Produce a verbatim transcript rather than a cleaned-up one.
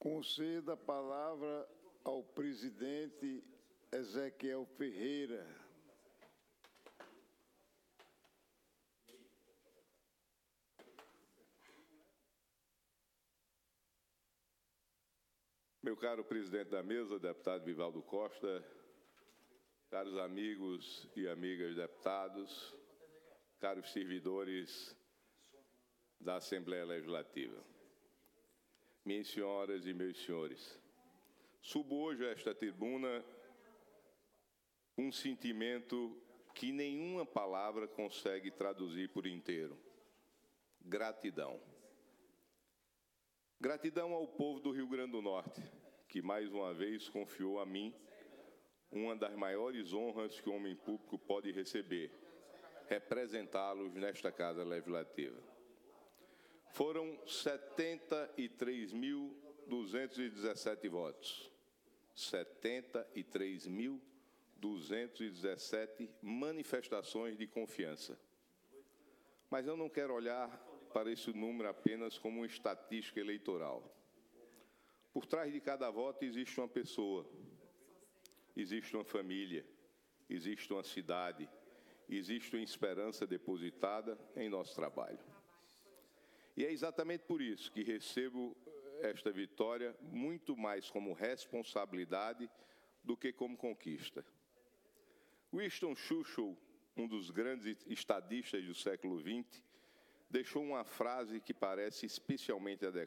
Conceda a palavra ao presidente Ezequiel Ferreira. Meu caro presidente da mesa, deputado Vivaldo Costa, caros amigos e amigas deputados, caros servidores da Assembleia Legislativa, minhas senhoras e meus senhores, subo hoje a esta tribuna um sentimento que nenhuma palavra consegue traduzir por inteiro: gratidão. Gratidão ao povo do Rio Grande do Norte, que mais uma vez confiou a mim uma das maiores honras que um homem público pode receber, representá-los nesta Casa Legislativa. Foram setenta e três mil duzentos e dezessete votos, setenta e três mil duzentos e dezessete manifestações de confiança. Mas eu não quero olhar para esse número apenas como uma estatística eleitoral. Por trás de cada voto existe uma pessoa, existe uma família, existe uma cidade, existe uma esperança depositada em nosso trabalho. E é exatamente por isso que recebo esta vitória muito mais como responsabilidade do que como conquista. Winston Churchill, um dos grandes estadistas do século vinte, deixou uma frase que parece especialmente adequada.